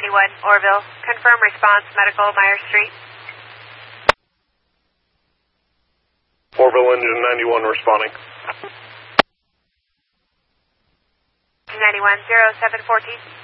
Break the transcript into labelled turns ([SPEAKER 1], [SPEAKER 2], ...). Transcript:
[SPEAKER 1] 91, Orville. Confirm response, medical, Myers Street.
[SPEAKER 2] Orville engine 91 responding.
[SPEAKER 1] 91, 0714.